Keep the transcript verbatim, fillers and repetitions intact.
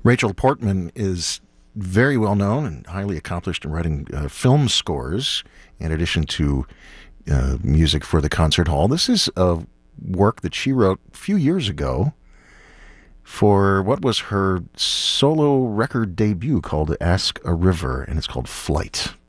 Rachel Portman is very well known and highly accomplished in writing uh, film scores, in addition to uh, music for the concert hall. This is a work that she wrote a few years ago for what was her solo record debut called Ask a River, and it's called Flight.